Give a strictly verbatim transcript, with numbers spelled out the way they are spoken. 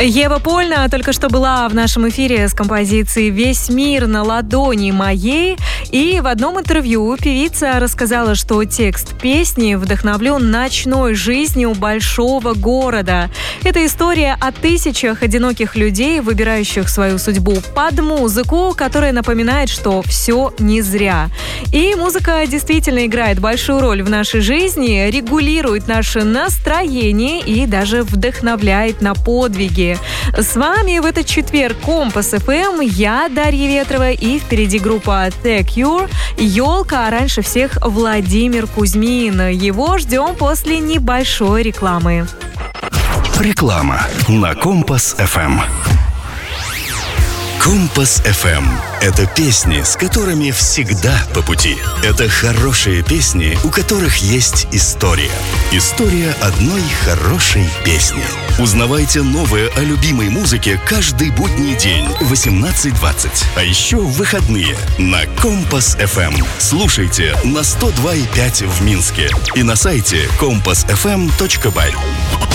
Ева Польна только что была в нашем эфире с композицией «Весь мир на ладони моей». И в одном интервью певица рассказала, что текст песни вдохновлен ночной жизнью большого города. Это история о тысячах одиноких людей, выбирающих свою судьбу под музыку, которая напоминает, что все не зря. И музыка действительно играет большую роль в нашей жизни, регулирует наше настроение и даже вдохновляет на подвиги. С вами в этот четверг Компас эф эм, я Дарья Ветрова, и впереди группа The Cure, «Елка», а раньше всех Владимир Кузьмин. Его ждем после небольшой рекламы. Реклама на Компас эф эм. Компас эф эм – это песни, с которыми всегда по пути. Это хорошие песни, у которых есть история. История одной хорошей песни. Узнавайте новое о любимой музыке каждый будний день в восемнадцать двадцать. А еще в выходные на Компас эф эм. Слушайте на сто два и пять в Минске и на сайте компас эф эм точка бай.